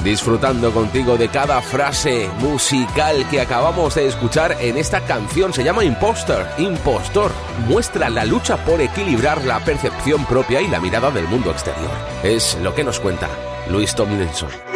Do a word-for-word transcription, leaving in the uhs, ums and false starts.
disfrutando contigo de cada frase musical que acabamos de escuchar en esta canción. Se llama Imposter, Impostor. Muestra la lucha por equilibrar la percepción propia y la mirada del mundo exterior. Es lo que nos cuenta Louis Tomlinson.